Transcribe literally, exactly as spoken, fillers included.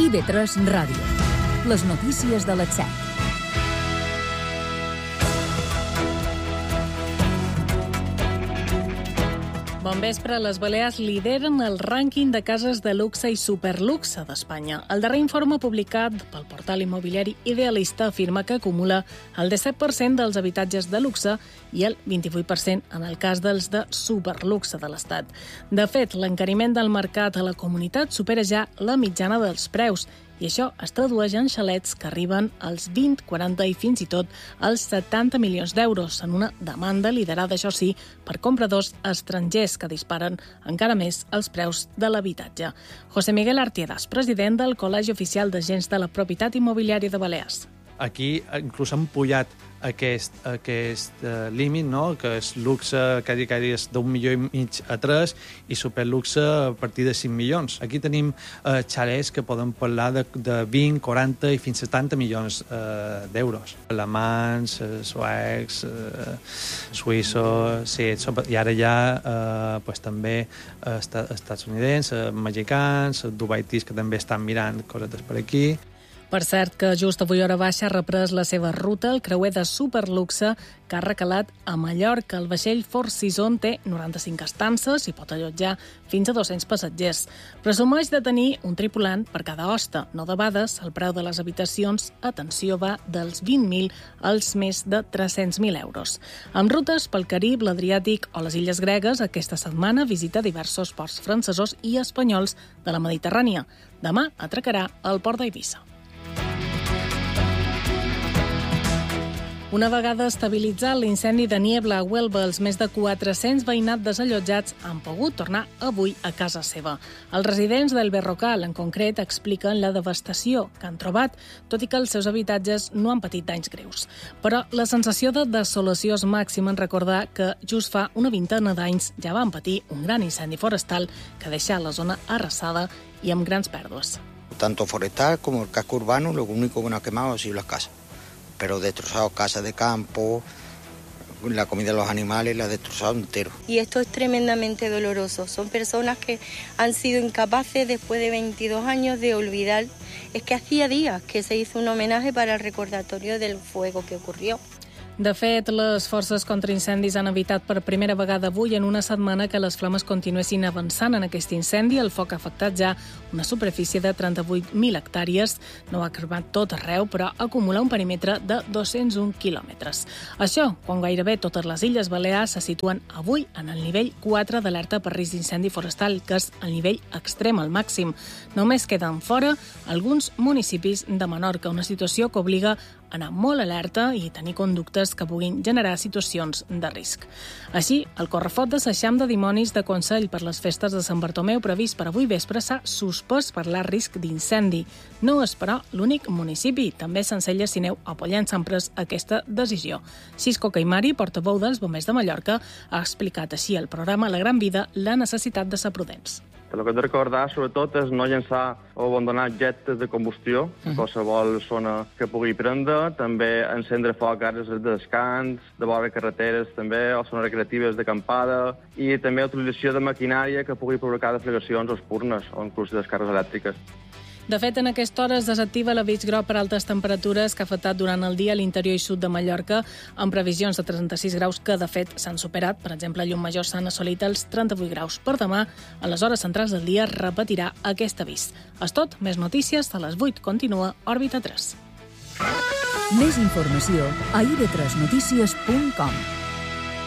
I V tres Ràdio. Les notícies de les set. Bon vespre. Les Balears lideren el rànquing de cases de luxe i superluxe d'Espanya. El darrer informe publicat pel portal immobiliari Idealista afirma que acumula el disset per cent dels habitatges de luxe i el vint-i-vuit per cent en el cas dels de superluxe de l'Estat. De fet, l'encariment del mercat a la comunitat supera ja la mitjana dels preus, i això es tradueix en xalets que arriben als vint, quaranta i fins i tot als setanta milions d'euros, en una demanda liderada, això sí, per compradors estrangers que disparen encara més els preus de l'habitatge. José Miguel Artiedas, president del Col·legi Oficial d'Agents de la Propietat Immobiliària de Balears. Aquí inclús han pujat aquest, aquest uh, límit, no? Que és luxe, que és d'un milió i mig a tres, i superluxe a partir de cinc milions. Aquí tenim uh, xalets que poden parlar de, de vint, quaranta i fins a setanta milions uh, d'euros. Alemans, uh, suecs, uh, suïssos, sí, i ara hi ha uh, pues, també uh, estatunidencs, uh, mexicans, dubaitis que també estan mirant cosetes per aquí. Per cert que just avui hora baixa ha reprès la seva ruta el creuer de superluxe que ha recalat a Mallorca. El vaixell Four Seasons té noranta-cinc estances i pot allotjar fins a dos-cents passatgers. Presumeix de tenir un tripulant per cada hoste. No debades, el preu de les habitacions, atenció, va dels vint mil als més de tres-cents mil euros. Amb rutes pel Carib, l'Adriàtic o les Illes Gregues, aquesta setmana visita diversos ports francesos i espanyols de la Mediterrània. Demà atracarà al port d'Eivissa. Una vegada estabilitzat l'incendi de Niebla a Huelva, els més de quatre-cents veïnats desallotjats han pogut tornar avui a casa seva. Els residents del Berrocal, en concret, expliquen la devastació que han trobat, tot i que els seus habitatges no han patit danys greus. Però la sensació de desolació és màxima en recordar que just fa una vintena d'anys ja van patir un gran incendi forestal que ha deixat la zona arrasada i amb grans pèrdues. Tanto forestal como el casco urbano, lo único que no ha quemado ha sido las casas. Pero destrozado casas de campo, la comida de los animales la ha destrozado entero. Y esto es tremendamente doloroso. Son personas que han sido incapaces después de veintidós años de olvidar. Es que hacía días que se hizo un homenaje para el recordatorio del fuego que ocurrió. De fet, les forces contra incendis han evitat per primera vegada avui en una setmana que les flames continuessin avançant en aquest incendi. El foc ha afectat ja una superfície de trenta-vuit mil hectàrees. No ha cremat tot arreu, però acumula un perímetre de dos-cents un quilòmetres. Això, quan gairebé totes les Illes Balears se situen avui en el nivell quatre d'alerta per risc d'incendi forestal, que és el nivell extrem al màxim. Només queden fora alguns municipis de Menorca, una situació que obliga a anar molt alerta i tenir conductes que puguin generar situacions de risc. Així, el correfort de Seixam de Dimonis de Consell per les festes de Sant Bartomeu previst per avui vespre s'ha suspès per l'alt risc d'incendi. No és, però, l'únic municipi. També Sencelles, Sineu o Pollença han pres aquesta decisió. Xisco Caimari, portaveu dels Bombers de Mallorca, ha explicat així al programa La Gran Vida la necessitat de ser prudents. El que hem de recordar, sobretot, és no llançar o abandonar objectes de combustió a qualsevol zona que pugui prendre, també encendre foc a àrees de descans, de vora carreteres, també, o zones recreatives d'acampada, i també utilització de maquinària que pugui provocar deflagracions o espurnes, o inclús descàrregues elèctriques. De fet, en aquesta hora es desactiva l'avís groc per altes temperatures que ha afectat durant el dia a l'interior i sud de Mallorca, amb previsions de trenta-sis graus que, de fet, s'han superat. Per exemple, a Llumajor s'han assolit els trenta-vuit graus. Per demà, a les hores centrals del dia, repetirà aquest avís. És tot, més notícies, a les vuit continua Òrbita tres. Més informació a i v tres notícies punt com.